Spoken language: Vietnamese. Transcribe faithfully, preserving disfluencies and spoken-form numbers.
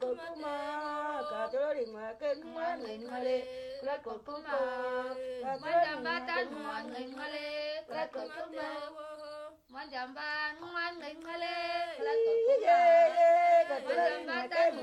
cột cũng mà cả chỗ đình mà kinh ngoan người mà lê lá cột cũng mà Món dầm ba tan ngoan người mà lê lá cột cũng mà Món dầm ba ngoan người mà lê lá cột cũng mà